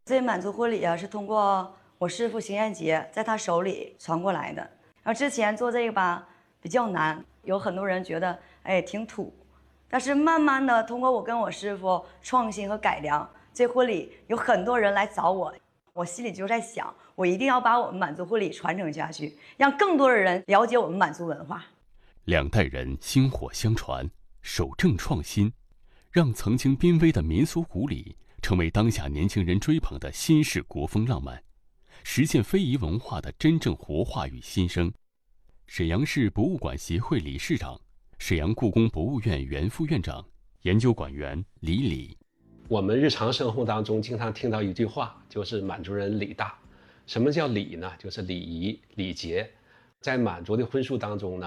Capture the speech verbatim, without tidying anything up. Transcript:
这满族婚礼啊，是通过我师傅邢彦杰在他手里传过来的。然后之前做这个吧比较难，有很多人觉得哎挺土，但是慢慢的通过我跟我师傅创新和改良，这婚礼有很多人来找我，我心里就在想，我一定要把我们满族婚礼传承下去，让更多的人了解我们满族文化。 两代人薪火相传，守正创新，让曾经濒危的民俗古礼成为当下年轻人追捧的新式国风浪漫，实现非遗文化的真正活化与新生。沈阳市博物馆协会理事长、沈阳故宫博物院原副院长、研究馆员李李。 我们日常生活当中经常听到一句话，就是满族人礼大。什么叫礼呢？就是礼仪、礼节。在满族的婚俗当中呢，